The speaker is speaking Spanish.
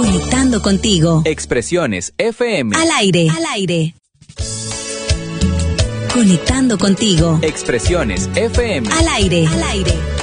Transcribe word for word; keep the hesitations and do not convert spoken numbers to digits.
Conectando contigo. Expresiones F M. Al aire. Al aire. Conectando contigo. Expresiones F M. Al aire. Al aire.